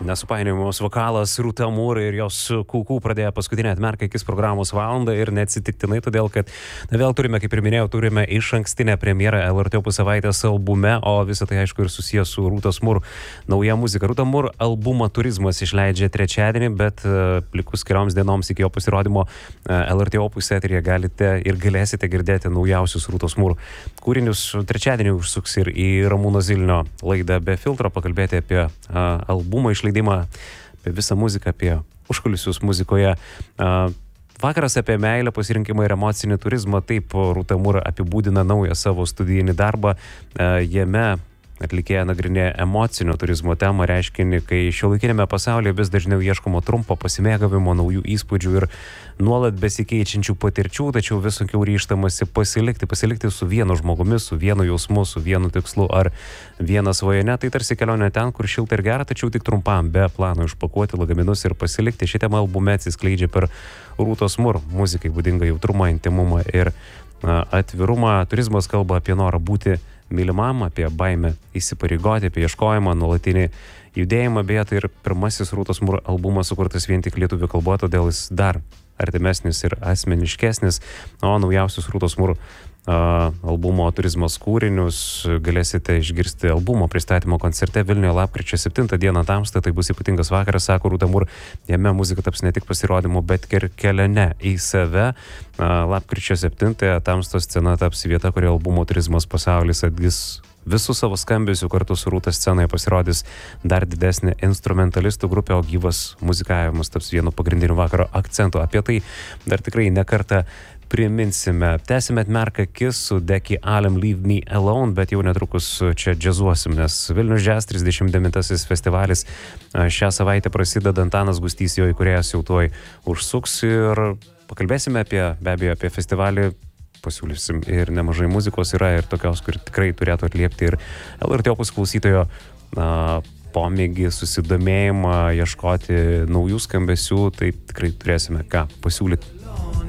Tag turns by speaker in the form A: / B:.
A: Nesupainiojamos vokalas Rūta Mur ir jos Kūkų pradėjo paskutinę Atmerk akis programos valandą ir neatsitiktinai, todėl kad vėl turime, kaip ir minėjau, turime išankstinę premjerą LRT Opus savaitės albume, o visą tai aišku ir susijęs su Rūtos Mur nauja muzika. Rūta Mur albumą Turizmas išleidžia trečiadienį, bet likus kelioms dienoms iki jo pasirodymo LRT Opus eteryje galite ir galėsite girdėti naujausius Rūtos Mur kūrinius. Trečiadienį užsuks ir į Ramūno Zilnio laidą Be filtro pakalbėti apie albumą išleidimą, apie visą muziką, apie užkulisius muzikoje. Vakaras apie meilę, pasirinkimą ir emocinį turizmą. Taip Rūta Mur apibūdina naują savo studijinį darbą. Jame atlikėja nagrinėja emocinio turizmo temą, reiškinį, kai šiuolaikinėme pasaulyje vis dažniau ieškoma trumpo pasimėgavimo, naujų įspūdžių ir nuolat besikeičiančių patirčių, tačiau vis sunkiau ryžtamasi pasilikti su vienu žmogumi, su vienu jausmu, su vienu tikslu ar viena svajone. Tai tarsi kelionė ten, kur šilta ir gera, tačiau tik trumpam, be plano išpakuoti lagaminus ir pasilikti. Ši tema albume atsiskleidžia per Rūtos Mur muzikai būdingą jautrumą, intimumą ir atvirumą. Turizmas kalba apie norą būti mylimam, apie baimę įsipareigoti, apie ieškojimą, nuolatinį judėjimą. Beje, tai ir pirmasis Rūtos Mur albumas sukurtas vien tik lietuvių kalba, todėl jis dar artimesnis ir asmeniškesnis. O naujausius Rūtos Mur albumo Turizmas kūrinius galėsite išgirsti albumo pristatymo koncerte Vilniuje lapkričio 7 dieną Tamstoje. Tai bus ypatingas vakaras, sako Rūta Mur. Jame muzika taps ne tik pasirodymu, bet ir kelione į save. Lapkričio 7 Tamstos scena taps vieta, kurioje albumo Turizmas pasaulis atgis visų savo skambesių. Kartu su Rūta scenoje pasirodys dar didesnė instrumentalistų grupė, o gyvas muzikavimas taps vienu pagrindiniu vakaro akcentu. Apie tai dar tikrai nekartą priminsime. Tęsime Atmerk akis su Deki Alem Leave Me Alone, bet jau netrukus čia džiazuosim, nes Vilnius Jazz 39-asis festivalis šią savaitę prasideda. Antanas Gustys, jo įkūrėjas, jau tuoj užsuks ir pakalbėsime be abejo apie festivalį. Pasiūlysim ir nemažai muzikos yra ir tokios, kur tikrai turėtų atliepti ir LRT Opus klausytojo pomėgį, susidomėjimą, ieškoti naujų skambesių. Tai tikrai turėsime ką pasiūlyti